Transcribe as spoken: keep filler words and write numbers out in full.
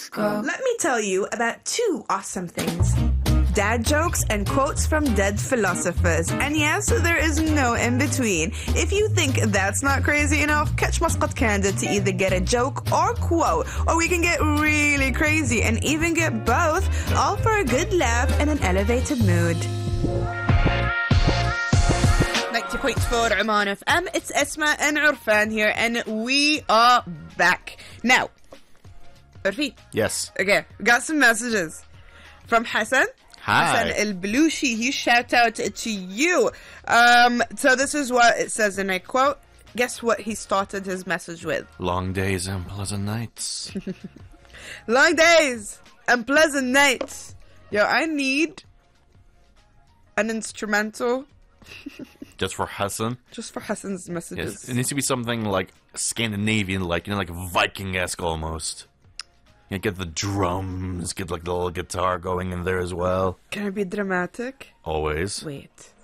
go. Let me tell you about two awesome things. Dad jokes and quotes from dead philosophers. And yes, there is no in between. If you think that's not crazy enough, catch Muscat Candid to either get a joke or quote, or we can get really crazy and even get both, all for a good laugh and an elevated mood. ninety point four Oman F M, it's Esma and Urfan here, and we are back. Now, Urfi. Yes. Okay, we got some messages from Hassan. Hi. Hassan El-Belushi, he shout out to you. Um, so this is what it says, and I quote, guess what he started his message with? Long days and pleasant nights. Long days and pleasant nights. Yo, I need an instrumental. Just for Hassan? Just for Hassan's messages. Yes. It needs to be something like Scandinavian, like, you know, like Viking-esque almost. You know, get the drums, get like the little guitar going in there as well. Can I be dramatic? Always. Wait.